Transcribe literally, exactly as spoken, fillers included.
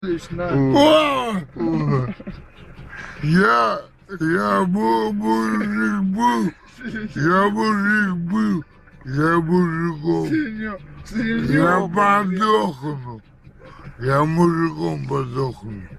О! Я, я был, мужик был, я мужик был, я мужиком. Я подохну, я мужиком подохну.